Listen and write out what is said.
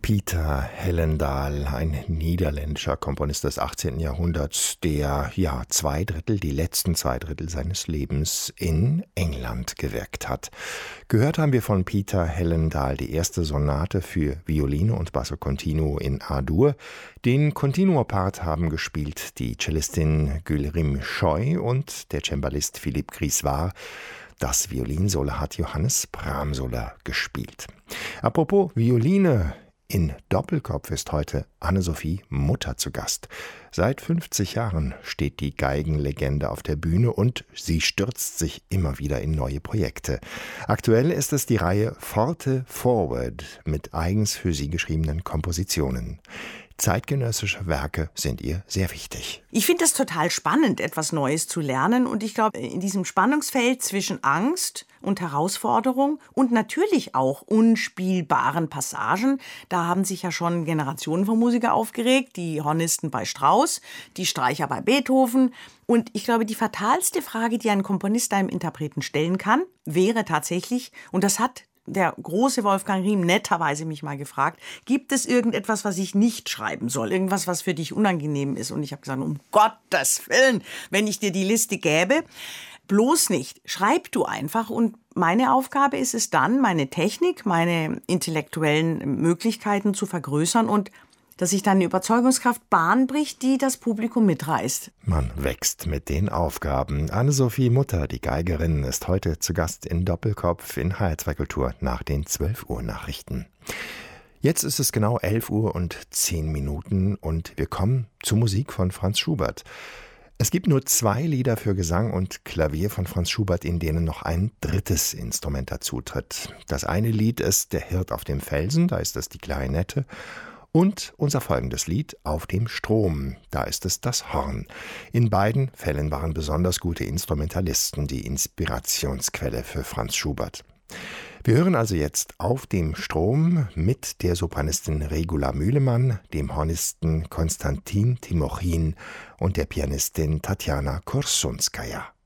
Pieter Hellendaal, ein niederländischer Komponist des 18. Jahrhunderts, der die letzten zwei Drittel seines Lebens in England gewirkt hat. Gehört haben wir von Pieter Hellendaal die erste Sonate für Violine und Basso Continuo in A-Dur. Den Continuo-Part haben gespielt die Cellistin Gülrim Scheu und der Cembalist Philippe Griswar. Das Violinsolo hat Johannes Bramsola gespielt. Apropos Violine, in Doppelkopf ist heute Anne-Sophie Mutter zu Gast. Seit 50 Jahren steht die Geigenlegende auf der Bühne und sie stürzt sich immer wieder in neue Projekte. Aktuell ist es die Reihe Forte Forward mit eigens für sie geschriebenen Kompositionen. Zeitgenössische Werke sind ihr sehr wichtig. Ich finde es total spannend, etwas Neues zu lernen. Und ich glaube, in diesem Spannungsfeld zwischen Angst und Herausforderung und natürlich auch unspielbaren Passagen, da haben sich ja schon Generationen von Musikern aufgeregt. Die Hornisten bei Strauss, die Streicher bei Beethoven. Und ich glaube, die fatalste Frage, die ein Komponist einem Interpreten stellen kann, wäre tatsächlich, und das hat der große Wolfgang Riem netterweise mich mal gefragt, gibt es irgendetwas, was ich nicht schreiben soll? Irgendwas, was für dich unangenehm ist? Und ich habe gesagt, um Gottes Willen, wenn ich dir die Liste gäbe, bloß nicht. Schreib du einfach. Und meine Aufgabe ist es dann, meine Technik, meine intellektuellen Möglichkeiten zu vergrößern und dass sich dann eine Überzeugungskraft Bahn bricht, die das Publikum mitreißt. Man wächst mit den Aufgaben. Anne-Sophie Mutter, die Geigerin, ist heute zu Gast in Doppelkopf in HR2 Kultur nach den 12 Uhr Nachrichten. Jetzt ist es genau 11 Uhr und 10 Minuten und wir kommen zur Musik von Franz Schubert. Es gibt nur 2 Lieder für Gesang und Klavier von Franz Schubert, in denen noch ein drittes Instrument dazutritt. Das eine Lied ist Der Hirt auf dem Felsen, da ist es die Klarinette. Und unser folgendes Lied Auf dem Strom, da ist es das Horn. In beiden Fällen waren besonders gute Instrumentalisten die Inspirationsquelle für Franz Schubert. Wir hören also jetzt Auf dem Strom mit der Sopranistin Regula Mühlemann, dem Hornisten Konstantin Timochin und der Pianistin Tatjana Korsunskaja.